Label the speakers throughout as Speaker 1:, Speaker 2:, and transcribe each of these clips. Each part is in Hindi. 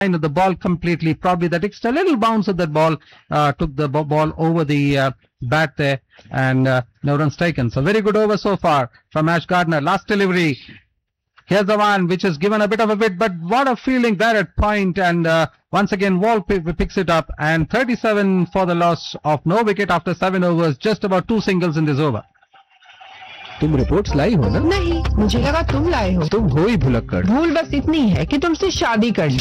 Speaker 1: of the ball completely. Probably that extra little bounce of that ball took the ball over the bat there, and no runs taken. So very good over so far from Ash Gardner. Last delivery. Here's the one which is given a bit of a bit, but what a fielding there at point, and once again Wall picks it up, and 37 for the loss of no wicket after 7 overs, just about 2 singles in this over.
Speaker 2: तुम रिपोर्ट्स लाई हो ना?
Speaker 3: नहीं, मुझे लगा तुम लाए हो।
Speaker 2: तुम हो ही भुलक्कड़।
Speaker 3: भूल बस इतनी है कि तुमसे शादी कर ली।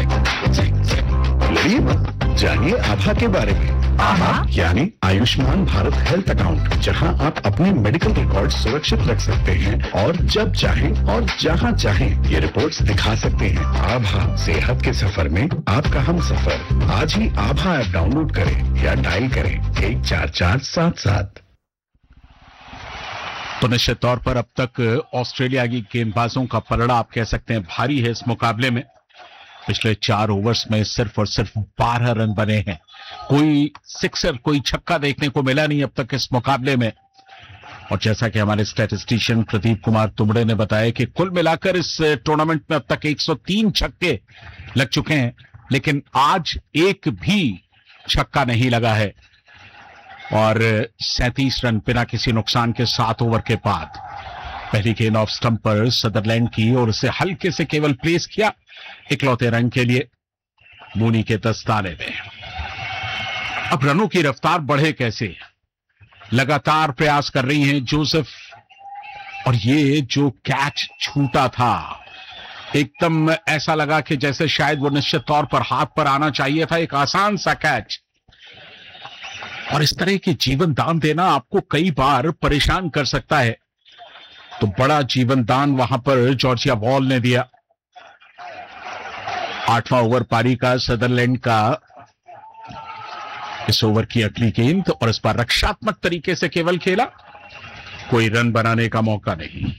Speaker 4: लड़िए मत, जानिए आभा के बारे में। आभा यानी आयुष्मान भारत हेल्थ अकाउंट, जहां आप अपने मेडिकल रिकॉर्ड सुरक्षित रख सकते हैं और जब चाहें और जहां चाहें ये रिपोर्ट्स दिखा सकते हैं। आभा, सेहत के सफर में आपका हम सफर। आज ही आभा ऐप डाउनलोड करें या डायल करें 14477।
Speaker 5: तो निश्चित तौर पर अब तक ऑस्ट्रेलिया की गेंदबाजों का पलड़ा आप कह सकते हैं भारी है इस मुकाबले में। पिछले 4 ओवर्स में सिर्फ और सिर्फ 12 रन बने हैं। कोई सिक्सर, कोई छक्का देखने को मिला नहीं अब तक इस मुकाबले में। और जैसा कि हमारे स्टैटिस्टिशियन प्रदीप कुमार तुमड़े ने बताया कि कुल मिलाकर इस टूर्नामेंट में अब तक 103 छक्के लग चुके हैं, लेकिन आज एक भी छक्का नहीं लगा है। और 37 रन बिना किसी नुकसान के 7 ओवर के बाद पहली गेंद ऑफ स्टंप पर सदरलैंड की और उसे हल्के से केवल प्लेस किया इकलौते रन के लिए मूनी के दस्ताने में। अब रनों की रफ्तार बढ़े कैसे, लगातार प्रयास कर रही हैं जोसेफ। और ये जो कैच छूटा था, एकदम ऐसा लगा कि जैसे शायद वो निश्चित तौर पर हाथ पर आना चाहिए था। एक आसान सा कैच, और इस तरह के जीवन दान देना आपको कई बार परेशान कर सकता है। तो बड़ा जीवन दान वहां पर जॉर्जिया वॉल ने दिया। 8वां ओवर पारी का सदरलैंड का इस ओवर की अगली गेंद, और इस बार रक्षात्मक तरीके से केवल खेला, कोई रन बनाने का मौका नहीं।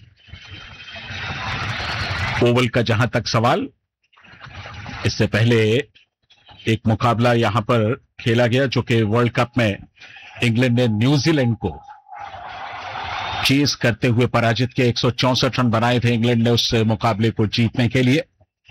Speaker 5: ओवल का जहां तक सवाल, इससे पहले एक मुकाबला यहां पर खेला गया जो कि वर्ल्ड कप में इंग्लैंड ने न्यूजीलैंड को चेस करते हुए पराजित किया। 164 रन बनाए थे इंग्लैंड ने उस मुकाबले को जीतने के लिए।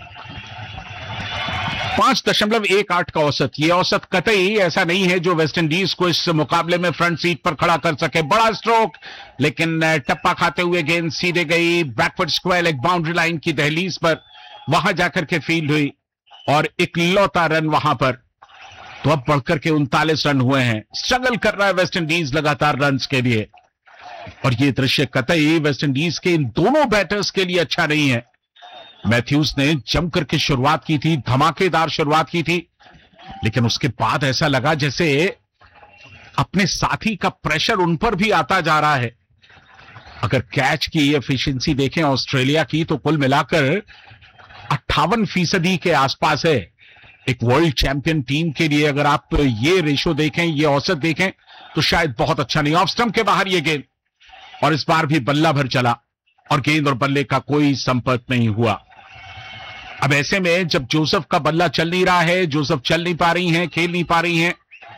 Speaker 5: 5.18 का औसत, ये औसत कतई ऐसा नहीं है जो वेस्ट इंडीज को इस मुकाबले में फ्रंट सीट पर खड़ा कर सके। बड़ा स्ट्रोक, लेकिन टप्पा खाते हुए गेंद सीधे गई बैकवर्ड स्क्वायर एक बाउंड्री लाइन की दहलीज पर, वहां जाकर के फील्ड हुई और इकलौता रन वहां पर। तो अब बढ़कर के 39 रन हुए हैं। स्ट्रगल कर रहा है वेस्ट इंडीज लगातार रन्स के लिए, और ये दृश्य कतई वेस्ट इंडीज के इन दोनों बैटर्स के लिए अच्छा नहीं है। मैथ्यूज ने जमकर के शुरुआत की थी, धमाकेदार शुरुआत की थी, लेकिन उसके बाद ऐसा लगा जैसे अपने साथी का प्रेशर उन पर भी आता जा रहा है। अगर कैच की एफिशिएंसी देखें ऑस्ट्रेलिया की, तो कुल मिलाकर 58% के आसपास है। एक वर्ल्ड चैंपियन टीम के लिए अगर आप ये रेशो देखें, ये औसत देखें, तो शायद बहुत अच्छा नहीं। ऑफ स्टंप के बाहर ये गेंद, और इस बार भी बल्ला भर चला और गेंद और बल्ले का कोई संपर्क नहीं हुआ। अब ऐसे में जब जोसेफ का बल्ला चल नहीं रहा है, जोसेफ चल नहीं पा रही हैं, खेल नहीं पा रही हैं,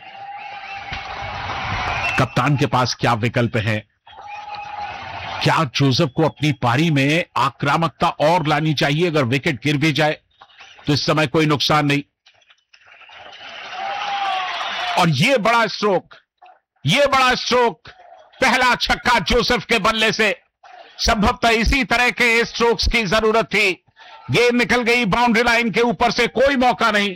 Speaker 5: कप्तान के पास क्या विकल्प है? क्या जोसेफ को अपनी पारी में आक्रामकता और लानी चाहिए? अगर विकेट गिर भी जाए तो इस समय कोई नुकसान नहीं। और ये बड़ा स्ट्रोक, ये बड़ा स्ट्रोक, पहला छक्का जोसेफ के बल्ले से। संभवतः इसी तरह के स्ट्रोक्स की जरूरत थी। गेंद निकल गई बाउंड्री लाइन के ऊपर से, कोई मौका नहीं।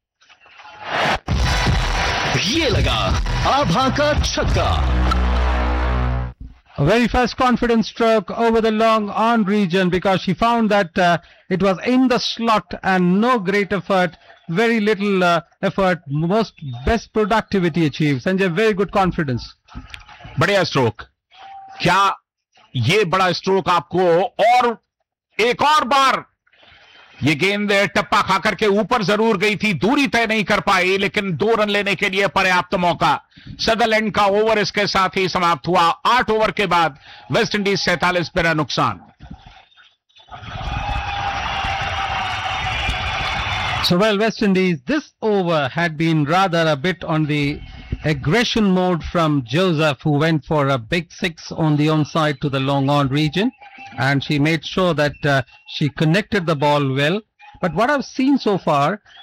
Speaker 4: ये लगा आभा का छक्का।
Speaker 1: A very first confident stroke over the long on region, because she found that it was in the slot and no great effort, very little effort, best productivity achieved. Sanjay, very good confidence.
Speaker 5: बढ़िया स्ट्रोक। क्या ये बड़ा स्ट्रोक आपको और एक और बार, ये गेंद टप्पा खाकर के ऊपर जरूर गई थी, दूरी तय नहीं कर पाई, लेकिन 2 रन लेने के लिए पर्याप्त मौका। सदरलैंड का ओवर इसके साथ ही समाप्त हुआ। 8 ओवर के बाद वेस्ट इंडीज 47 बिना नुकसान।
Speaker 1: So well, West Indies, this over had been rather a bit on the aggression mode from Joseph, who went for a big 6 on the onside to the long on region, and she made sure that she connected the ball well, But what I've seen so far,